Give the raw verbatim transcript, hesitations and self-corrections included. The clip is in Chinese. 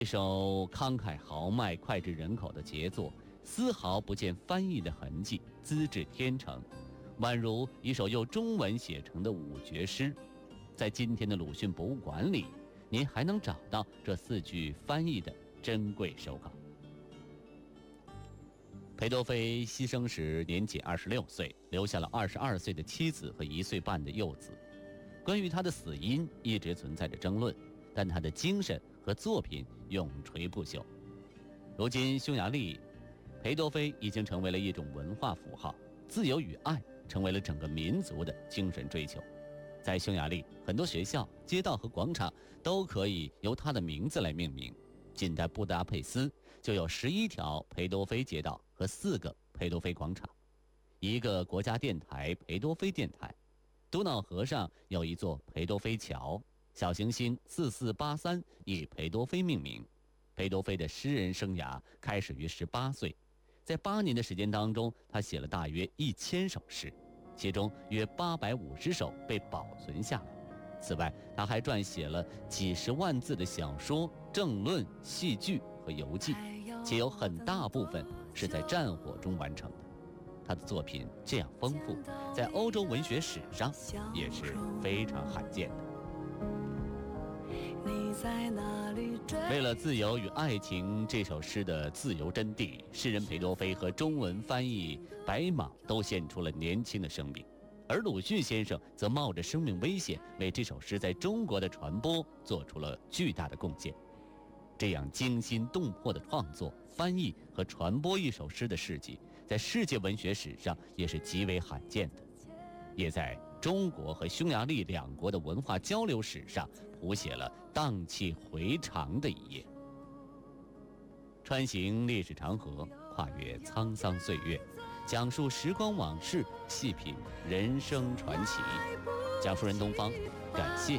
这首慷慨豪迈、脍炙人口的杰作，丝毫不见翻译的痕迹，资质天成，宛如一首用中文写成的五绝诗。在今天的鲁迅博物馆里，您还能找到这四句翻译的珍贵手稿。裴多菲牺牲时年仅二十六岁，留下了二十二岁的妻子和一岁半的幼子。关于他的死因一直存在着争论，但他的精神和作品永垂不朽。如今匈牙利，裴多菲已经成为了一种文化符号，自由与爱成为了整个民族的精神追求。在匈牙利，很多学校、街道和广场都可以由他的名字来命名。仅在布达佩斯就有十一条裴多菲街道和四个裴多菲广场，一个国家电台裴多菲电台。多瑙河上有一座裴多菲桥，小行星四四八三以裴多菲命名。裴多菲的诗人生涯开始于十八岁，在八年的时间当中，他写了大约一千首诗，其中约八百五十首被保存下来。此外，他还撰写了几十万字的小说、政论、戏剧和游记，且有很大部分是在战火中完成的。他的作品这样丰富，在欧洲文学史上也是非常罕见的。为了《自由与爱情》这首诗的自由真谛，诗人裴多菲和中文翻译白马都献出了年轻的生命，而鲁迅先生则冒着生命危险，为这首诗在中国的传播做出了巨大的贡献。这样惊心动魄的创作、翻译和传播一首诗的事迹，在世界文学史上也是极为罕见的，也在中国和匈牙利两国的文化交流史上谱写了荡气回肠的一页。穿行历史长河，跨越沧桑岁月，讲述时光往事，细品人生传奇。讲述人东方，感谢